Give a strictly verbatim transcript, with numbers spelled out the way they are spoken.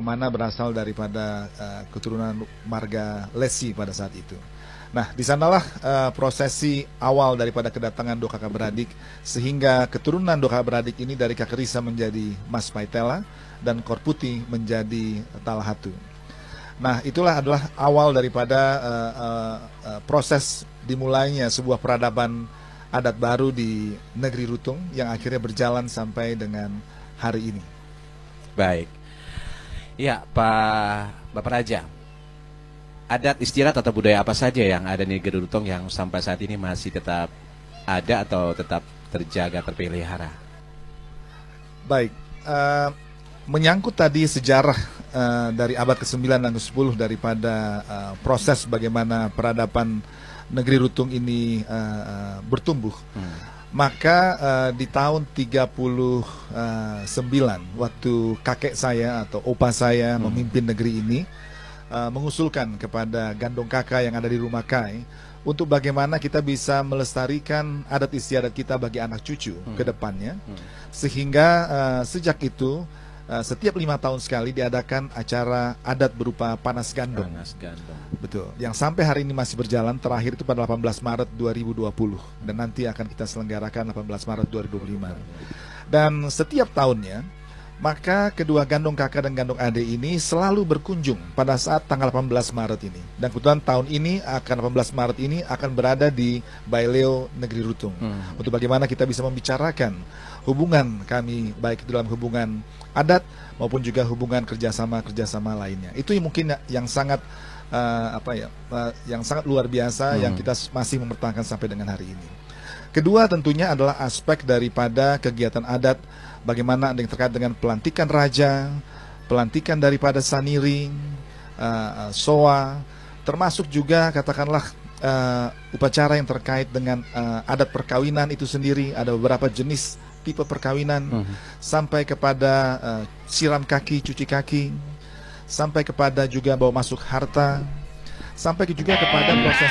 mana berasal daripada uh, keturunan marga Lesi pada saat itu. Nah, di sanalah uh, prosesi awal daripada kedatangan dua kakak beradik, sehingga keturunan dua kakak beradik ini dari kakek Risa menjadi Mas Paitela dan Korputi menjadi Talahatu. Nah, itulah adalah awal daripada uh, uh, uh, proses dimulainya sebuah peradaban adat baru di negeri Rutung yang akhirnya berjalan sampai dengan hari ini. Baik. Ya, Pak Bapak Raja. Adat istiadat atau budaya apa saja yang ada di negeri Rutung yang sampai saat ini masih tetap ada atau tetap terjaga, terpelihara? Baik. Uh, menyangkut tadi sejarah uh, dari abad kesembilan dan kesepuluh daripada uh, proses bagaimana peradaban negeri Rutung ini uh, uh, bertumbuh, hmm. maka uh, di tahun tiga puluh sembilan waktu kakek saya atau opa saya hmm. memimpin negeri ini, uh, mengusulkan kepada Gandong Kakak yang ada di Rumah Kai untuk bagaimana kita bisa melestarikan adat istiadat kita bagi anak cucu hmm. ke depannya, hmm. sehingga uh, sejak itu Uh, setiap lima tahun sekali diadakan acara adat berupa panas gandong. Panas gandong. Betul. Yang sampai hari ini masih berjalan. Terakhir itu pada delapan belas Maret dua ribu dua puluh dan nanti akan kita selenggarakan delapan belas Maret dua ribu dua puluh lima. Dan setiap tahunnya, maka kedua Gandong Kakak dan Gandong Ade ini selalu berkunjung pada saat tanggal delapan belas Maret ini. Dan kebetulan tahun ini akan delapan belas Maret ini akan berada di Baileo Negeri Rutung. Hmm. Untuk bagaimana kita bisa membicarakan hubungan kami, baik itu dalam hubungan adat maupun juga hubungan kerjasama-kerjasama lainnya. Itu yang mungkin yang sangat uh, apa ya, uh, yang sangat luar biasa hmm. yang kita masih mempertahankan sampai dengan hari ini. Kedua tentunya adalah aspek daripada kegiatan adat, bagaimana ada yang terkait dengan pelantikan raja, pelantikan daripada saniring, uh, uh, soa, termasuk juga katakanlah uh, upacara yang terkait dengan uh, adat perkawinan itu sendiri. Ada beberapa jenis tipe perkawinan, uh-huh. sampai kepada uh, siram kaki, cuci kaki, sampai kepada juga bawa masuk harta, sampai juga kepada proses